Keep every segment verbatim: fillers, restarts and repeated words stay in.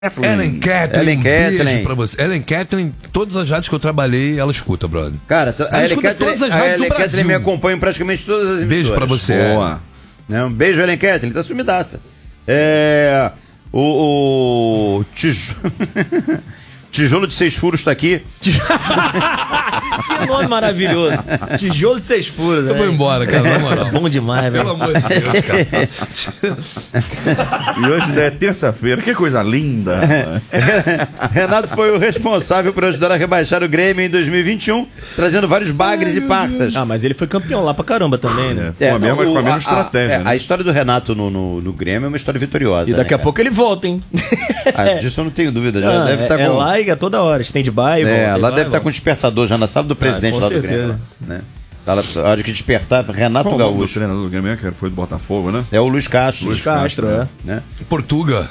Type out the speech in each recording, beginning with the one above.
Ellen Kathleen, Ellen um Kathleen. beijo pra você. Ellen Kathleen, todas as rádios que eu trabalhei, ela escuta, brother. Cara, a ela Ellen Kathleen, a Ellen Kathleen me acompanha em praticamente todas as emissoras. Beijo pra você. Boa. É. Um beijo, Ellen Kathleen, tá sumidaça. É... O... o tijolo... Tijolo de seis furos tá aqui. Que nome maravilhoso. Tijolo de seis furos. Eu né? vou embora, cara, na moral. Bom demais, velho. Pelo amor de Deus, cara. E hoje é terça-feira, que coisa linda. Renato foi o responsável por ajudar a rebaixar o Grêmio em dois mil e vinte e um, trazendo vários bagres e parças. Ah, mas ele foi campeão lá pra caramba também, né? É, com a mesma, não, com a o- mesma a- estratégia. é, né? A história do Renato no, no, no Grêmio é uma história vitoriosa. E daqui né, a pouco ele volta, hein? Ah, disso eu não tenho dúvida. Já Ah, deve é, estar é com. lá e é toda hora, stand-by. É, volta, lá vai, deve estar volta. com o despertador já na sala do presidente com lá do certeza. Grêmio. Né? Tá lá, a hora que despertar, Renato Qual o nome do Gaúcho. treinador do Grêmio, que foi do Botafogo, né? É o Luiz Castro. Luiz Castro, é. Né? Portuga.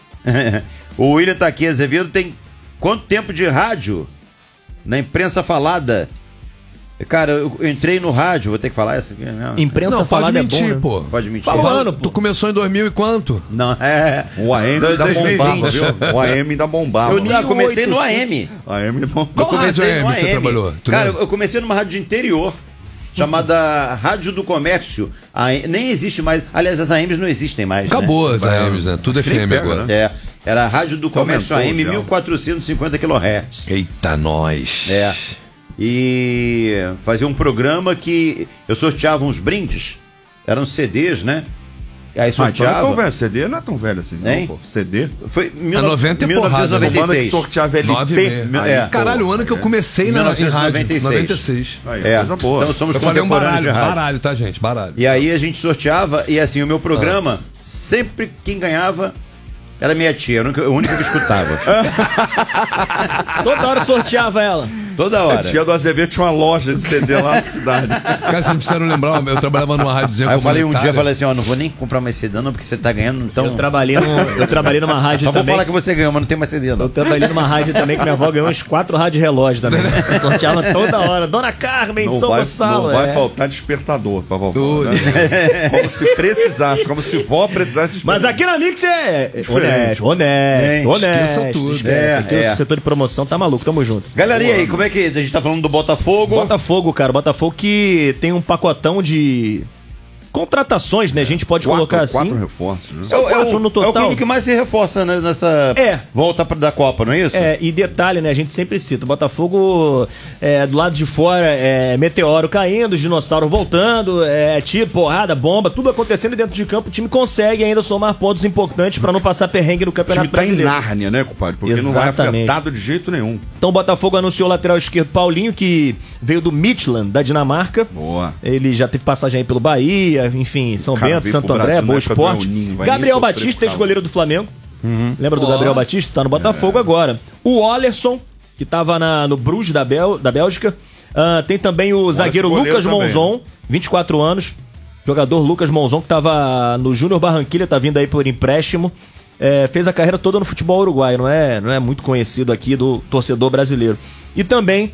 O William tá aqui, Azevedo tem quanto tempo de rádio na imprensa falada? Cara, eu eu entrei no rádio, vou ter que falar essa aqui. Não, Imprensa Não, pode falada mentir, é bom, né? pô. pode mentir. Fala. Fala, ano, pô. tu começou em dois mil e quanto? Não, é. O A M Do- ainda dois mil e bombava, vinte. viu? O A M ainda bombava. Eu, eu comecei no A M. A M bombava. Qual Eu comecei rádio no A M que você trabalhou? Tu Cara, lembra? eu comecei numa rádio de interior, chamada Rádio do Comércio. A, nem existe mais. Aliás, as A Ms não existem mais. Acabou né? as A Ms, né? Tudo Acho que nem F M pega, agora. né? É. Era a Rádio do Comércio aumentou, A M, já. mil quatrocentos e cinquenta quilohertz. Eita, nós. É. E fazia um programa que eu sorteava uns brindes. Eram C Ds, né? Aí Ah, então não é sorteava. tão velho. C D não é tão velho assim, não, Hein? pô. C D? Foi É noventa e porrada, Comanda que mil novecentos e noventa e seis. sorteava Nove e L P. meio. Aí, É. pô, Caralho, o ano que eu comecei na, em rádio. mil novecentos e noventa e seis. noventa e seis. Aí, É. coisa boa. Então somos Eu falei um contemporâneos de baralho, rádio. baralho, tá, gente? Baralho. E aí a gente sorteava, e assim, o meu programa, sempre quem ganhava era minha tia, o único, o único que escutava. Toda hora sorteava ela. Toda A hora. tia do Azevedo tinha uma loja de C D lá na cidade. Cara, vocês precisaram lembrar, eu trabalhava numa rádiozinha Aí eu falei um comunitária. dia, falei assim, ó, não vou nem comprar mais C D não, porque você tá ganhando, então... Eu trabalhei, no, eu trabalhei numa rádio Só vou também. falar que você ganhou, mas não tem mais C D não. Eu trabalhei numa rádio também que minha avó ganhou uns quatro rádios relógios também. Né? Sorteava toda hora. Dona Carmen de Não São vai, Gonçalo. não vai é. faltar despertador pra vovó. Tudo. Né? Como se precisasse, como se vó precisasse de Mas despertador. aqui na Mix é honesto, Gente, honesto, honesto. esqueça tudo. Esquece. É, Aqui é. o setor de promoção tá maluco, tamo junto. Galera, e aí, como é que... A gente tá falando do Botafogo. Botafogo, cara, Botafogo que tem um pacotão de contratações, né? A gente pode Quatro- colocar assim. Quatro reforços. né? É o, é, quatro o, no é o total. clube que mais se reforça né, nessa É. volta pra, da Copa, não é isso? É, e detalhe, né? A gente sempre cita, o Botafogo é, do lado de fora, é, meteoro caindo, os dinossauros voltando, é, tiro, porrada, bomba, tudo acontecendo dentro de campo. O time consegue ainda somar pontos importantes pra não passar perrengue no O Campeonato time tá em Brasileiro. Nárnia, né, compadre? Porque não vai Exatamente. afetado de jeito nenhum. Então o Botafogo anunciou o lateral esquerdo Paulinho, que veio do Midland, da Dinamarca. Boa. Ele já teve passagem aí pelo Bahia, enfim, São Cara, Bento, veio Santo pro André, Brasil Boa na época do Esporte. El Ninho, vai Gabriel nem sofrer Batista, com calor. ex-goleiro do Flamengo. Lembra do Ó. Gabriel Batista? Tá no Botafogo agora. O Olerson, que tava na, no Bruges da, Bel, da Bélgica. Ah, tem também o zagueiro goleiro Lucas também, Monzon, vinte e quatro anos. Jogador Lucas Monzon, que tava no Júnior Barranquilla, tá vindo aí por empréstimo. É, fez a carreira toda no futebol uruguaio, não é, não é muito conhecido aqui do torcedor brasileiro. E também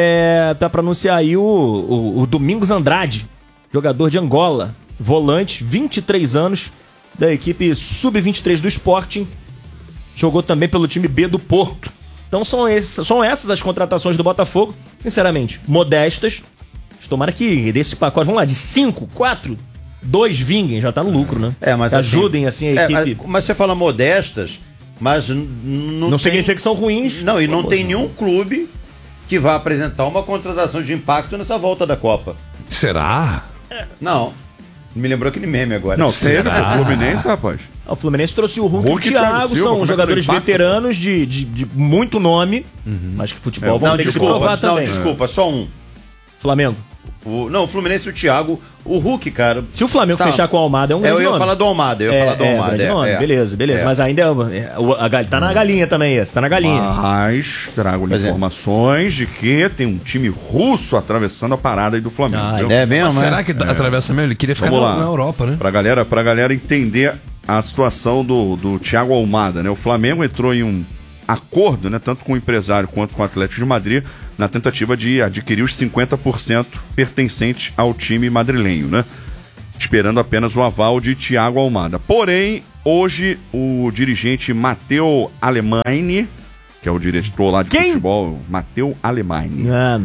é, tá pra anunciar aí o, o, o Domingos Andrade, jogador de Angola, volante, vinte e três anos, da equipe sub vinte e três do Sporting. Jogou também pelo time B do Porto. Então são, esses, são essas as contratações do Botafogo, sinceramente, modestas. Tomara que desse pacote, vamos lá, de cinco, quatro, dois vinguem, já tá no lucro, né? É, mas ajudem assim, é, a equipe. mas, mas você fala modestas, mas n- não, Não tem... significa que são ruins. Não, e não Pô, tem nenhum clube que vá apresentar uma contratação de impacto nessa volta da Copa. Será? Não. Me lembrou aquele meme agora. Não, sério, Será? pro Fluminense, rapaz. O Fluminense trouxe o Hulk, Hulk e o e Thiago Thiago, Silva, são como é que jogadores foi o impacto, veteranos de, de, de muito nome, mas que futebol É, vão Não, ter que desculpa, provar não, também. desculpa, só um. Flamengo. O, não, o Fluminense e o Thiago. O Hulk, cara. Se o Flamengo Tá. fechar com o Almada, é um É, grande eu ia nome. falar do Almada, eu ia é, falar do é, Almada. grande é, nome, é. beleza, beleza. É. Mas ainda é, é, o- a, gal- tá na galinha também esse, tá na galinha. Mas trago Pois é. informações de que tem um time russo atravessando a parada aí do Flamengo. Ah, viu? É mesmo, Mas né? será que atravessa mesmo? Ele queria ficar Vamos na, lá. na Europa, né? Pra galera, pra galera entender a situação do, do Thiago Almada, né? O Flamengo entrou em um acordo, né, tanto com o empresário quanto com o Atlético de Madrid, na tentativa de adquirir os cinquenta por cento pertencentes ao time madrilenho, né? Esperando apenas o aval de Thiago Almada. Porém, hoje o dirigente Matteo Alemany, que é o diretor lá de Quem? futebol, Matteo Alemany, Ah,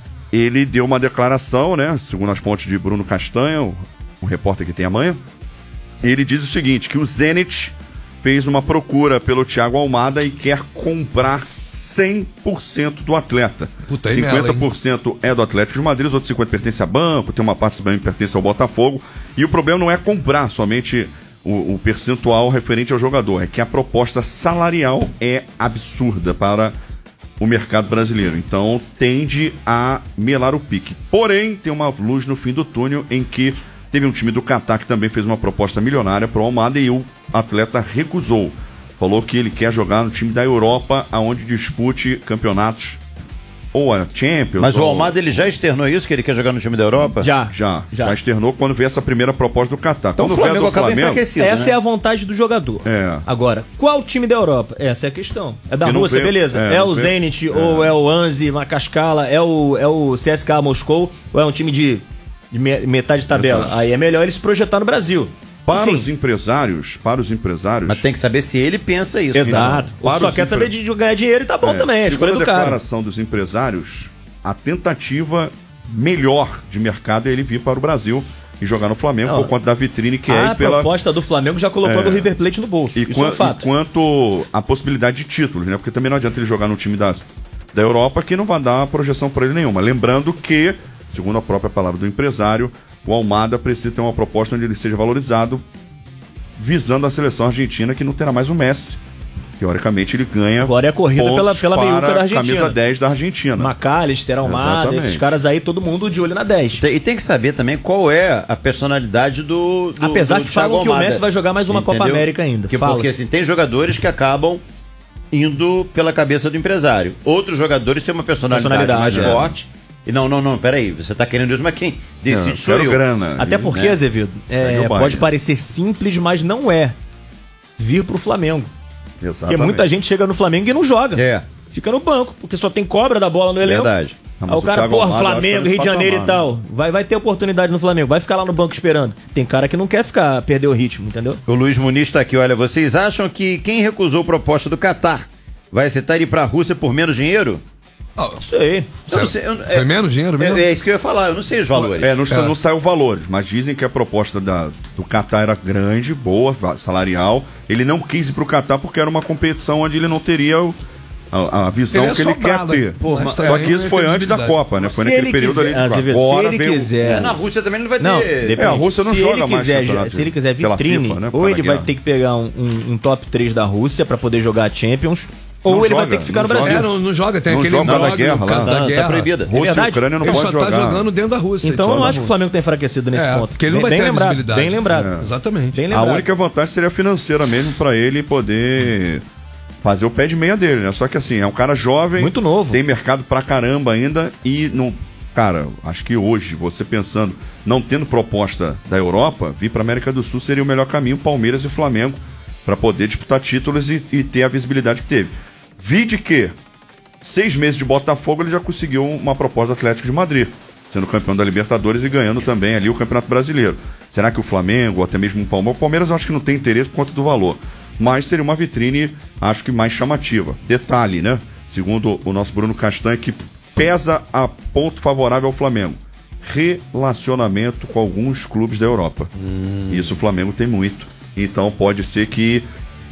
ele deu uma declaração, né, segundo as fontes de Bruno Castanha, o, o repórter que tem amanhã. Ele diz o seguinte, que o Zenit fez uma procura pelo Thiago Almada e quer comprar cem por cento do atleta. Puta, aí cinquenta por cento é do Atlético de Madrid, os outros cinquenta por cento pertence a banco, tem uma parte também que pertence ao Botafogo. E o problema não é comprar somente o, o percentual referente ao jogador, é que a proposta salarial é absurda para o mercado brasileiro. Então tende a melar o pique. Porém, tem uma luz no fim do túnel em que teve um time do Catar que também fez uma proposta milionária para o Almada e o atleta recusou. Falou que ele quer jogar no time da Europa, aonde dispute campeonatos ou a Champions. Mas ou... o Almada ele já externou isso, que ele quer jogar no time da Europa? já. Já, já, Já. externou quando veio essa primeira proposta do Catar. Então quando o Flamengo veio a do acaba Flamengo, enfraquecido, Essa né? é a vontade do jogador. É. Agora, qual time da Europa? Essa é a questão. É da Que não Rússia, veio- beleza. é, É, não o veio- Zenit, é. ou é o Anzi, Makashkala, é o, é o C S K A Moscou, ou é um time de, de me- metade de tabela. Exato. Aí é melhor ele se projetar no Brasil. Para Enfim. os empresários, para os empresários... Mas tem que saber se ele pensa isso. Exato. Ou Para só os quer empre- saber de ganhar dinheiro e tá bom É, também. É a escolha segundo do a cara. declaração dos empresários, a tentativa melhor de mercado é ele vir para o Brasil e jogar no Flamengo Não, por conta da vitrine que é A e pela... proposta do Flamengo já colocou É. do River Plate no bolso. E, Isso quan- é um fato. e quanto a possibilidade de títulos, né? Porque também não adianta ele jogar no time da, da Europa que não vai dar projeção para ele nenhuma. Lembrando que, segundo a própria palavra do empresário, o Almada precisa ter uma proposta onde ele seja valorizado visando a seleção argentina, que não terá mais o Messi. Teoricamente ele ganha Agora é a corrida pontos pela- pela meiuca para da Argentina. camisa dez da Argentina. McAllister, Almada, Exatamente. esses caras aí, todo mundo de olho na dez. Tem- E tem que saber também qual é a personalidade do, do Apesar do que Thiago falam que o Almada. Messi vai jogar mais uma Copa Entendeu? América ainda. Que Fala-se. porque assim, tem jogadores que acabam indo pela cabeça do empresário. Outros jogadores têm uma personalidade, Personalidade, mais é. forte. E não, não, não, peraí, você tá querendo isso, mas quem decide É, sou quero eu. grana. Até porque, né? Azevedo, é, Segue o baile. pode parecer simples, mas não é vir pro Flamengo. Porque Exatamente. muita gente chega no Flamengo e não joga. É, Fica no banco, porque só tem cobra da bola no elenco. verdade. Ah, mas Aí o o cara, Thiago porra, Almada, acho que Flamengo, é Rio de nesse Janeiro e patamar, tal. Vai, vai ter oportunidade no Flamengo, vai ficar lá no banco esperando. Tem cara que não quer ficar, perder o ritmo, entendeu? O Luiz Muniz tá aqui, olha, vocês acham que quem recusou a proposta do Catar vai aceitar ir pra Rússia por menos dinheiro? Ah, Não sei. Eu não sei, eu- Foi é- menos dinheiro mesmo? É, é isso que eu ia falar, eu não sei os valores. É, não, É. não saiu valores, mas dizem que a proposta da, do Catar era grande, boa, salarial. Ele não quis ir pro Catar porque era uma competição onde ele não teria o- a, a visão Ele é que ele sobrado, quer ter. pô, mas Só também que isso não foi tem antes da visibilidade. Copa, né? Foi Se naquele ele período quiser- ali de Azevedo, agora se ele veio... quiser- É, na Rússia também não vai ter. Não, depende. É, a Rússia não se joga ele mais quiser, campeonato Se ele quiser pela vitrine, FIFA, né, por ou causa ele da vai guerra. ter que pegar um, um- um top três da Rússia pra poder jogar a Champions, ou Não ele vai joga, ter que ficar não no Brasil. É, não, não joga, tem Não aquele joga por causa da embargo guerra por causa lá. da Tá, guerra. tá proibida. Rússia e verdade? Ucrânia não Ele pode só tá jogar. jogando dentro da Rússia. Então só eu não da acho que o Rússia. Flamengo tá enfraquecido nesse É, ponto. porque ele não bem, vai bem ter lembrado, visibilidade. bem lembrado. É. Exatamente. Bem A lembrado. única vantagem seria financeira mesmo pra ele poder fazer o pé de meia dele, né? Só que assim, é um cara jovem, Muito novo. tem mercado pra caramba ainda e não, cara, acho que hoje você pensando, não tendo proposta da Europa, vir pra América do Sul seria o melhor caminho, Palmeiras e Flamengo, pra poder disputar títulos e, e ter a visibilidade que teve. Vi de que seis meses de Botafogo ele já conseguiu uma proposta do Atlético de Madrid, sendo campeão da Libertadores e ganhando também ali o Campeonato Brasileiro. Será que o Flamengo, ou até mesmo o Palmeiras, o Palmeiras eu acho que não tem interesse por conta do valor, mas seria uma vitrine, acho que mais chamativa. Detalhe, né? Segundo o nosso Bruno Castanha, que pesa a ponto favorável ao Flamengo. Relacionamento com alguns clubes da Europa. Hum. Isso o Flamengo tem muito. Então pode ser que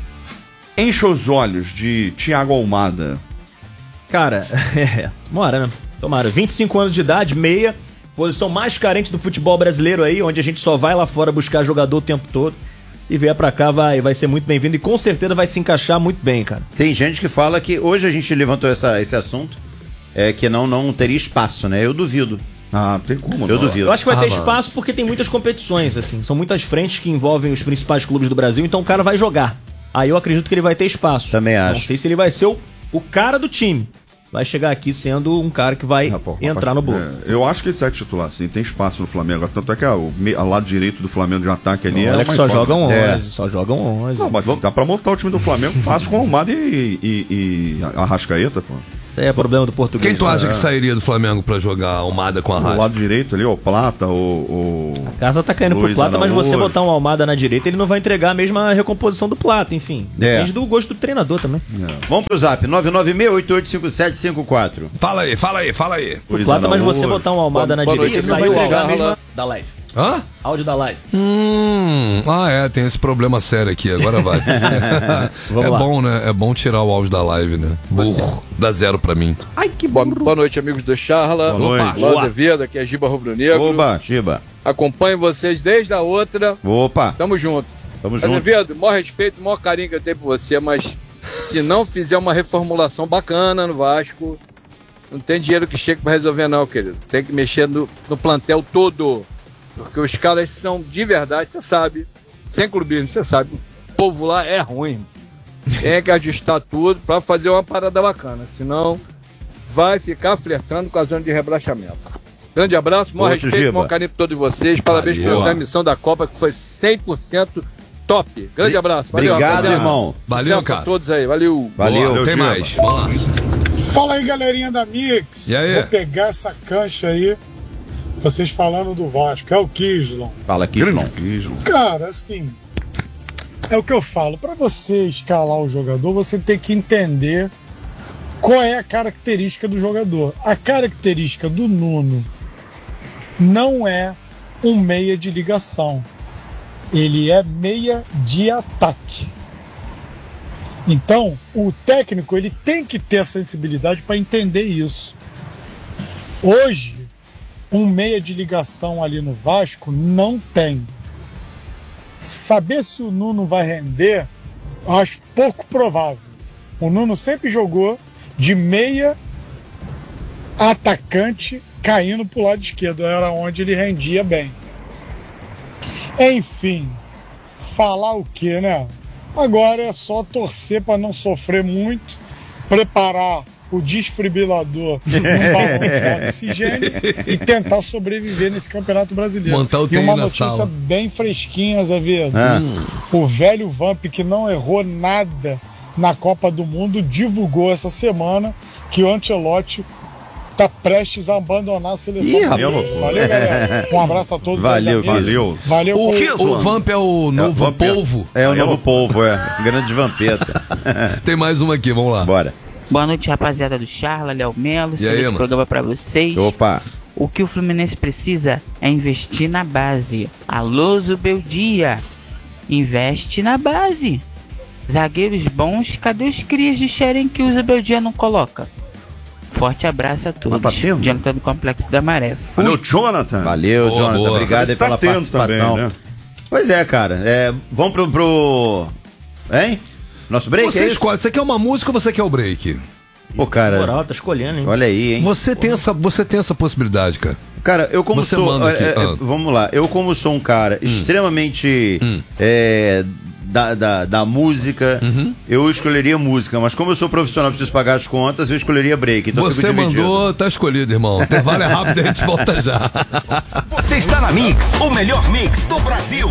encha os olhos de Thiago Almada. Cara, é, tomara, né? Tomara. vinte e cinco anos de idade, meia, posição mais carente do futebol brasileiro aí, onde a gente só vai lá fora buscar jogador o tempo todo. Se vier pra cá, vai, vai ser muito bem-vindo e com certeza vai se encaixar muito bem, cara. Tem gente que fala que hoje a gente levantou essa, esse assunto, é que não, não teria espaço, né? Eu duvido. Ah, tem como. Eu não. duvido. Eu acho que vai Ah, ter mano. espaço porque tem muitas competições, assim. São muitas frentes que envolvem os principais clubes do Brasil, então o cara vai jogar. Aí eu acredito que ele vai ter espaço. Também Não acho. sei se ele vai ser o, o cara do time. Vai chegar aqui sendo um cara que vai Ah, pô, entrar rapaz, no bolo. é, eu acho que ele sai titular, sim. Tem espaço no Flamengo. Tanto é que ah, o me- ao lado direito do Flamengo de ataque ali é Olha que uma só incógnita. jogam onze, É. só jogam onze. Não, mas dá pra montar o time do Flamengo fácil com o Almada e, e, e a Arrascaeta, pô. Isso aí é problema do português. Quem tu acha É. que sairia do Flamengo pra jogar Almada com a Do Rádio? lado direito ali, o Plata, o. o... A casa tá caindo Luiz pro Plata, mas você Araújo. botar um Almada na direita, ele não vai entregar a mesma recomposição do Plata, enfim. É. Depende do gosto do treinador também. Vamos pro zap, nove nove seis oito oito cinco sete cinco quatro. Fala aí, fala aí, fala aí. O Luiz Plata, mas Araújo. você botar um Almada na Boa direita, noite, ele não vai saiu entregar a Charla. mesma da live. Hã? Áudio da live. Hum, ah é, tem esse problema sério aqui, agora vai. Vamos é lá. bom, né? É bom tirar o áudio da live, né? Burro, dá zero pra mim. Ai, que Boa, burro. boa noite, amigos do Charla. Boa noite. Lá Azevedo, aqui é Giba Rubro Negro. Oba, Chiba. Acompanho vocês desde a outra. Opa, Tamo junto. tamo junto. Azevedo, maior respeito, maior carinho que eu tenho por você, mas se não fizer uma reformulação bacana no Vasco, não tem dinheiro que chegue pra resolver não, querido. Tem que mexer no, no plantel todo. Porque os caras são de verdade, você sabe. Sem clubismo, você sabe. O povo lá é ruim. Tem que ajustar tudo pra fazer uma parada bacana. Senão vai ficar flertando com a zona de rebaixamento. Grande abraço, maior Outro, respeito, Giba. maior carinho pra todos vocês. Parabéns Valeu. pela transmissão da Copa, que foi cem por cento top. Grande abraço. Valeu, Obrigado, rapaziada. irmão. Valeu, Sucesso a cara. todos aí. Valeu. Valeu. Boa, tem Giba. mais. Vamos lá. Fala aí, galerinha da Mix. E aí? Vou pegar essa cancha aí, vocês falando do Vasco. É o Kislon. Fala aqui, Grande irmão. Kislon. Cara, assim, é o que eu falo. Pra você escalar o jogador, você tem que entender qual é a característica do jogador. A característica do Nuno não é um meia de ligação. Ele é meia de ataque. Então, o técnico ele tem que ter a sensibilidade para entender isso. Hoje, um meia de ligação ali no Vasco não tem. Saber se o Nuno vai render, eu acho pouco provável. O Nuno sempre jogou de meia atacante caindo para o lado esquerdo, era onde ele rendia bem. Enfim, falar o que, né? Agora é só torcer para não sofrer muito, preparar o desfibrilador num balão de oxigênio e tentar sobreviver nesse Campeonato Brasileiro. Montar o e T I uma na notícia sala. bem fresquinha, Zé Viedo. Ah. O velho Vamp, que não errou nada na Copa do Mundo, divulgou essa semana que o Ancelotti está prestes a abandonar a seleção. Ih, brasileira. rapaz. Valeu, galera. Um abraço a todos. Valeu, aí da mesa. valeu. Valeu. O, Kislon. o Vamp é o novo Vampeta. polvo. É o novo povo, é. Grande vampeta. Tem mais uma aqui, vamos lá. Bora. Boa noite, rapaziada do Charla, Léo Melo. E aí, Excelente mano? programa pra vocês. Opa. O que o Fluminense precisa é investir na base. Alô, Zubeldia. Investe na base. Zagueiros bons, cadê os crias de Xerém que o Zubeldia não coloca? Forte abraço a todos. Mas tá tendo? Jonathan do Complexo da Maré. Fui. Valeu, Jonathan. Valeu, Boa, Jonathan. boa. Obrigado aí Tá pela tendo participação. também, né? Pois é, cara. É, vamos pro, pro. Hein? Nosso break? Você é isso? escolhe, você quer uma música ou você quer o break? Pô, cara. Moral, tá escolhendo, hein? Olha aí, hein? Você tem, essa, você tem essa possibilidade, cara. Cara, eu como Você sou. manda aqui, é, é, ah. Vamos lá, eu como sou um cara extremamente Hum. é, da, da, da música, Uhum. eu escolheria música, mas como eu sou profissional, preciso pagar as contas, eu escolheria break. Então eu Você fico dividido. mandou, tá escolhido, irmão. Intervalo é rápido e a gente volta já. Você está na Mix, o melhor mix do Brasil.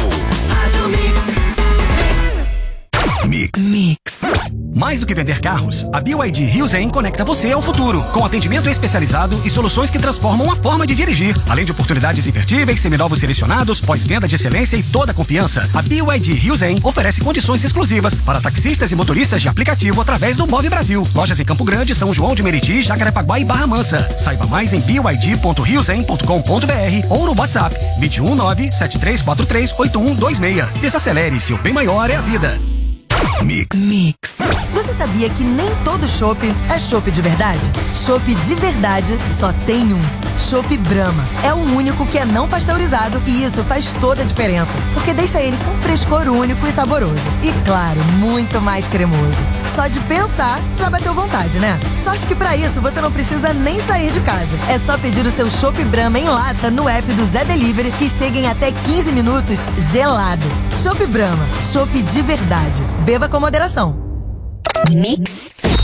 Mix. Mix. Mais do que vender carros, a B Y D Rio Zen conecta você ao futuro, com atendimento especializado e soluções que transformam a forma de dirigir. Além de oportunidades imperdíveis, seminovos selecionados, pós-venda de excelência e toda a confiança, a B Y D Rio Zen oferece condições exclusivas para taxistas e motoristas de aplicativo através do Move Brasil. Lojas em Campo Grande, São João de Meriti, Jacarepaguá e Barra Mansa. Saiba mais em b y d ponto rio zen ponto com ponto b r ou no WhatsApp dois um nove sete três quatro três oito um dois seis. Desacelere, seu bem maior é a vida. Mix. Mix. Você sabia que nem todo chopp é chopp de verdade? Chopp de verdade só tem um. Chopp Brahma. É o único que é não pasteurizado e isso faz toda a diferença, porque deixa ele com frescor único e saboroso. E claro, muito mais cremoso. Só de pensar, já bateu vontade, né? Sorte que pra isso você não precisa nem sair de casa. É só pedir o seu Chopp Brahma em lata no app do Zé Delivery, que chega em até quinze minutos gelado. Chopp Brahma. Chopp de verdade. Beba com moderação. Mix.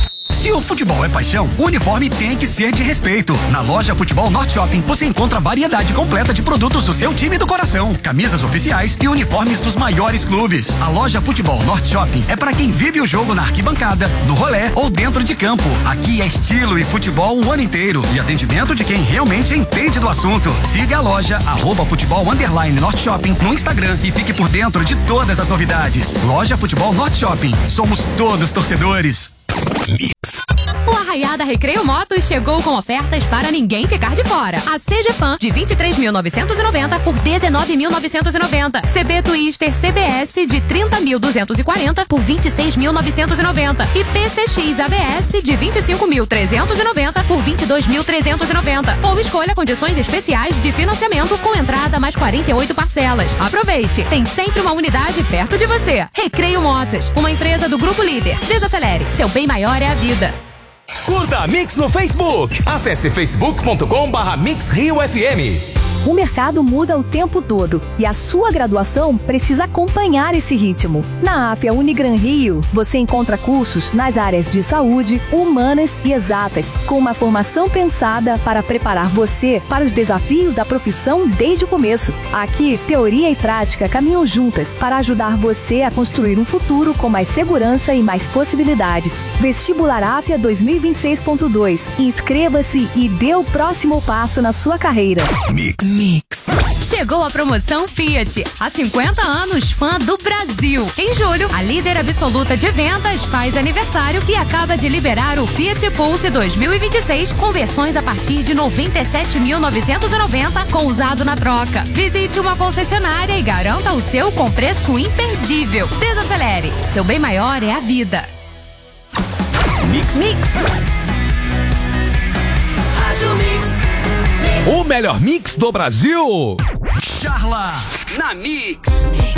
Se o futebol é paixão, o uniforme tem que ser de respeito. Na loja Futebol Norte Shopping, você encontra a variedade completa de produtos do seu time do coração, camisas oficiais e uniformes dos maiores clubes. A loja Futebol Norte Shopping é para quem vive o jogo na arquibancada, no rolê ou dentro de campo. Aqui é estilo e futebol o ano inteiro e atendimento de quem realmente entende do assunto. Siga a loja arroba futebol underline Norte Shopping no Instagram e fique por dentro de todas as novidades. Loja Futebol Norte Shopping. Somos todos torcedores. O Arraiada Recreio Motos chegou com ofertas para ninguém ficar de fora. A C G Fan de vinte e três mil novecentos e noventa por dezenove mil novecentos e noventa. C B Twister C B S de trinta mil duzentos e quarenta por vinte e seis mil novecentos e noventa. E P C X A B S de vinte e cinco mil trezentos e noventa por vinte e dois mil trezentos e noventa. Ou escolha condições especiais de financiamento com entrada mais quarenta e oito parcelas. Aproveite, tem sempre uma unidade perto de você. Recreio Motos, uma empresa do Grupo Líder. Desacelere, seu bem maior é a vida. Curta a Mix no Facebook. Acesse facebook ponto com barra Mix Rio F M. O mercado muda o tempo todo e a sua graduação precisa acompanhar esse ritmo. Na AFIA Unigran Rio, você encontra cursos nas áreas de saúde, humanas e exatas, com uma formação pensada para preparar você para os desafios da profissão desde o começo. Aqui, teoria e prática caminham juntas para ajudar você a construir um futuro com mais segurança e mais possibilidades. Vestibular AFIA dois mil e vinte e seis ponto dois. Inscreva-se e dê o próximo passo na sua carreira. Mix. Mix. Chegou a promoção Fiat. Há cinquenta anos, fã do Brasil. Em julho, a líder absoluta de vendas faz aniversário e acaba de liberar o Fiat Pulse dois mil e vinte e seis com versões a partir de noventa e sete mil novecentos e noventa com usado na troca. Visite uma concessionária e garanta o seu com preço imperdível. Desacelere. Seu bem maior é a vida. Mix. Mix. Rádio Mix. O melhor mix do Brasil. Charla na Mix.